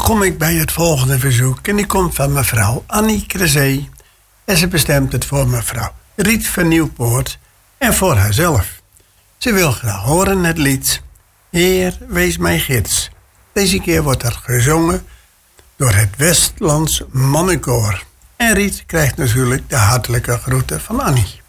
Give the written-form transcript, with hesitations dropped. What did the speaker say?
kom ik bij het volgende verzoek. En die komt van mevrouw Annie Crezé. En ze bestemt het voor mevrouw Riet van Nieuwpoort en voor haarzelf. Ze wil graag horen het lied Heer, wees mijn gids. Deze keer wordt er gezongen door het Westlands Mannenkoor. En Riet krijgt natuurlijk de hartelijke groeten van Annie.